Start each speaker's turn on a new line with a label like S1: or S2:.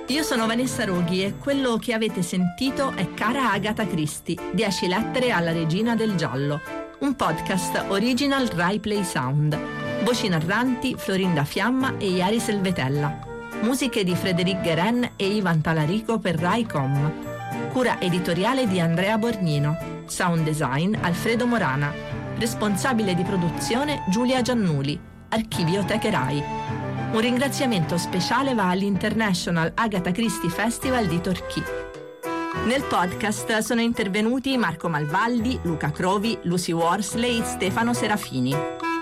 S1: Io sono Vanessa Roghi e quello che avete sentito è Cara Agatha Christie, 10 lettere alla regina del giallo, un podcast original Rai Play Sound. Voci narranti Florinda Fiamma e Iari Selvetella. Musiche di Frédéric Guérin e Ivan Talarico per Rai Com. Cura editoriale di Andrea Borgnino. Sound design Alfredo Morana. Responsabile di produzione Giulia Giannuli. Archivioteche Rai. Un ringraziamento speciale va all'International Agatha Christie Festival di Torquay. Nel podcast sono intervenuti Marco Malvaldi, Luca Crovi, Lucy Worsley e Stefano Serafini.